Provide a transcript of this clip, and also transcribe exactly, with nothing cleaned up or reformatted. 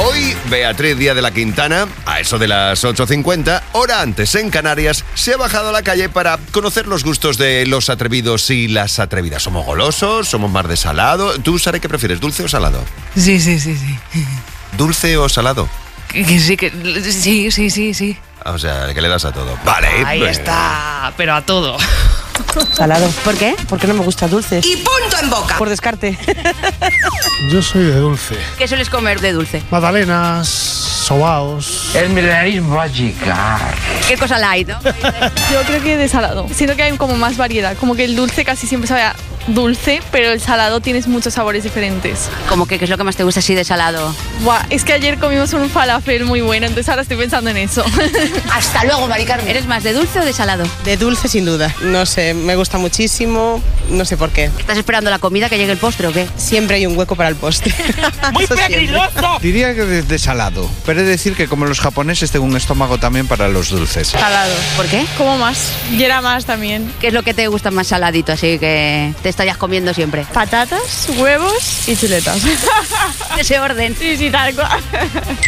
Hoy, Beatriz Díaz de la Quintana, a eso de las ocho cincuenta, hora antes en Canarias, se ha bajado a la calle para conocer los gustos de los atrevidos y las atrevidas. ¿Somos golosos? ¿Somos más de salado? ¿Tú, Sara, qué prefieres, dulce o salado? Sí, sí, sí, sí. ¿Dulce o salado? Que, que sí, que sí, sí, sí, sí. O sea, que le das a todo. Vale. Ahí pues... está, pero a todo. Salado. ¿Por qué? Porque no me gusta dulce. Y punto en boca. Por descarte. Yo soy de dulce. ¿Qué sueles comer de dulce? Magdalenas, sobaos. El milenarismo va a llegar. ¿Qué cosa light, no? Yo creo que de salado. Siento que hay como más variedad. Como que el dulce casi siempre sabe a dulce, pero el salado tienes muchos sabores diferentes. ¿Cómo que qué es lo que más te gusta así de salado? Buah, es que ayer comimos un falafel muy bueno, entonces ahora estoy pensando en eso. Hasta luego, Mari Carmen. ¿Eres más de dulce o de salado? De dulce sin duda. No sé, me gusta muchísimo, no sé por qué. ¿Estás esperando la comida que llegue el postre o qué? Siempre hay un hueco para el postre. ¡Muy peligroso! Diría que de, de salado, pero he de decir que como los japoneses tengo un estómago también para los dulces. Salado. ¿Por qué? Como más. Y era más también. ¿Qué es lo que te gusta más saladito, así que te estarías comiendo siempre? Patatas, huevos y chuletas. Ese orden. Sí, sí, tal cual.